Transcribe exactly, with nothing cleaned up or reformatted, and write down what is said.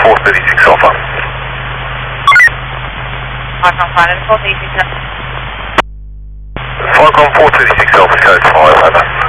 four thirty-six Alpha. Falcon five, four thirty-six. Falcon four thirty-six Alpha, code five, over.